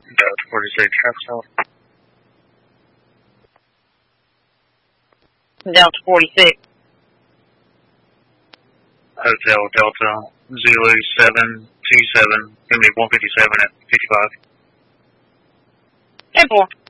Delta 46, traffic. Delta 46. Hotel Delta Zulu 727, going to be 157 at 55. 10-4.